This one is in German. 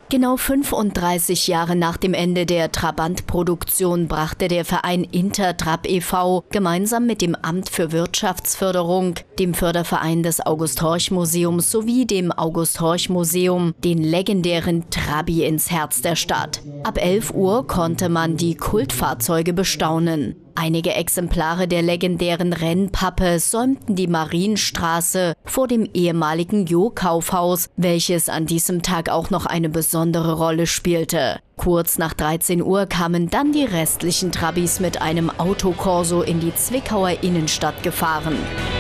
Genau 35 Jahre nach dem Ende der Trabant-Produktion brachte der Verein Intertrab e.V. gemeinsam mit dem Amt für Wirtschaftsförderung, dem Förderverein des August-Horch-Museums sowie dem August-Horch-Museum den legendären Trabi ins Herz der Stadt. Ab 11 Uhr konnte man die Kultfahrzeuge bestaunen. Einige Exemplare der legendären Rennpappe säumten die Marienstraße vor dem ehemaligen Jo-Kaufhaus, welches an diesem Tag auch noch eine besondere Rolle spielte. Kurz nach 13 Uhr kamen dann die restlichen Trabis mit einem Autokorso in die Zwickauer Innenstadt gefahren.